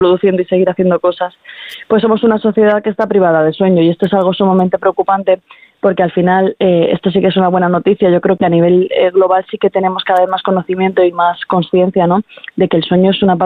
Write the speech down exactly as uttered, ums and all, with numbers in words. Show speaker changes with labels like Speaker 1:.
Speaker 1: produciendo y seguir haciendo cosas, pues somos una sociedad que está privada de sueño, y esto es algo sumamente preocupante, porque al final eh, esto sí que es una buena noticia. Yo creo que a nivel eh, global sí que tenemos cada vez más conocimiento y más conciencia, ¿no?, de que el sueño es una parte